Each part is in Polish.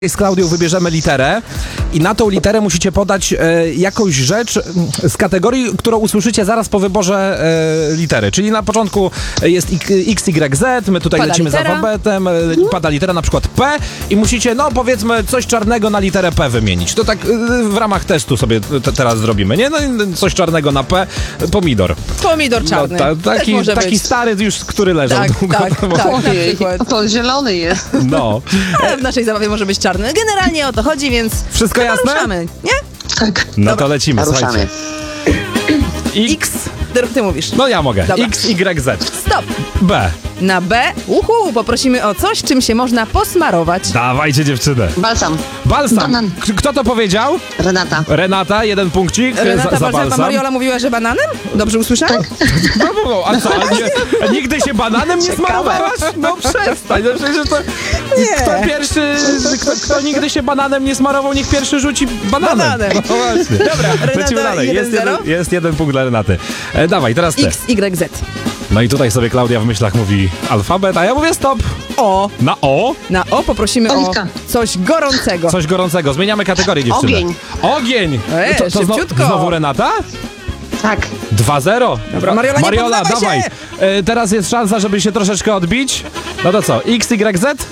Z Klaudią wybierzemy literę i na tą literę musicie podać jakąś rzecz z kategorii, którą usłyszycie zaraz po wyborze litery. Czyli na początku jest X, Y, Z, my tutaj pada lecimy litera. z alfabetem, pada litera na przykład P i musicie, no powiedzmy, coś czarnego na literę P wymienić. To tak w ramach testu sobie teraz zrobimy, nie? No i coś czarnego na P, pomidor. Pomidor czarny. No, taki stary już, który leżał Tak, długo. tak, na przykład. To zielony jest. No. Ale w naszej zabawie może być czarny. Generalnie o to chodzi, więc Wszystko jasne? ruszamy, nie? Tak. No to lecimy, Ruszamy. słuchajcie. X, ty mówisz. No ja mogę. Dobra. X, Y, Z. Stop. B. Na B, poprosimy o coś, czym się można posmarować. Dawajcie dziewczynę. Balsam. Balsam. Banan. Kto to powiedział? Renata. Renata, jeden punkcik Renata za balsam. Mariola mówiła, że bananem? Dobrze usłyszałam? No, a co, nigdy się bananem nie smarowałaś? No przestań, no przecież to... Nie. Kto nigdy się bananem nie smarował, niech pierwszy rzuci bananem. Bananem. No właśnie. Dobra, Lecimy Renata dalej. 1-0. Jest jeden punkt dla Renaty. Dawaj, teraz ty. X, Y, Z. No i tutaj sobie Klaudia w myślach mówi alfabet, a ja mówię stop. O. Na O. Na O poprosimy Oliwka. o coś gorącego. Coś gorącego. Zmieniamy kategorię, dziewczyny. Ogień. Ogień. Szybciutko. Znowu Renata? Tak. 2-0. Dobra, Mariola, nie poddawaj się. dawaj. Teraz jest szansa, żeby się troszeczkę odbić. No to co? X, Y, Z?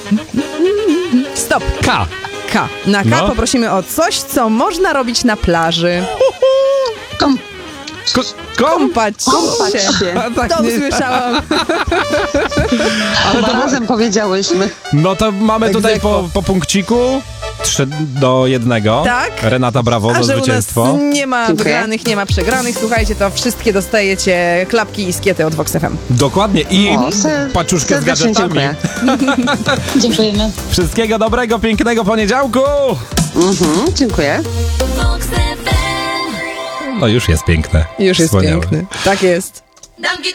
Stop. K. K. Na K No. poprosimy o coś, co można robić na plaży. Kom. Kąpać się. A tak To nie- usłyszałam. Chyba razem powiedziałyśmy. No to mamy tutaj Egzekwo. po punkciku 3-1. Tak. Renata, brawo A za że u nas zwycięstwo. nie ma Dziękuję. wygranych, nie ma przegranych, słuchajcie, to wszystkie dostajecie klapki i skiety od Vox FM. Dokładnie. I O, paczuszkę z serdecznie gadżetami. dziękuję. Dziękujemy. Wszystkiego dobrego, pięknego poniedziałku. Dziękuję. No już jest piękne. Już jest Wspaniałe. piękny. Tak jest. Don't get